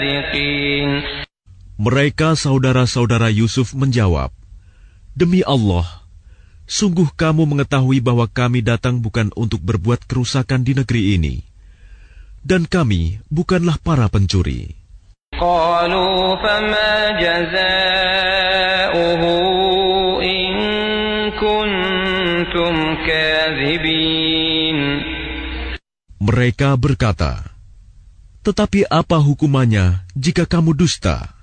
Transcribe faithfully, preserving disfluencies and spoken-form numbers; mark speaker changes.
Speaker 1: Mereka saudara-saudara Yusuf menjawab, "Demi Allah, sungguh kamu mengetahui bahwa kami datang bukan untuk berbuat kerusakan di negeri ini, dan kami bukanlah para pencuri."
Speaker 2: قالوا فما جزاؤه إن كنتم كاذبين.
Speaker 1: Mereka berkata, "Tetapi apa hukumannya jika kamu dusta?"